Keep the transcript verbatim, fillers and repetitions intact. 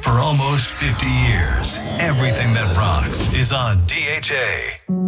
For almost fifty years, everything that rocks is on D H A.